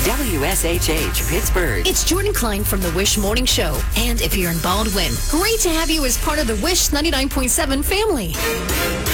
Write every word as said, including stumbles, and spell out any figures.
W S H H Pittsburgh. It's Jordan Klein from the Wish Morning Show. And if you're in Baldwin, great to have you as part of the Wish ninety-nine point seven family.